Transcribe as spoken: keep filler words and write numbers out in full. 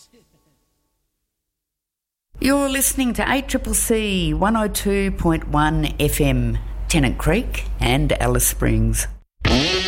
You're listening to eight C C C one oh two point one F M, Tennant Creek and Alice Springs.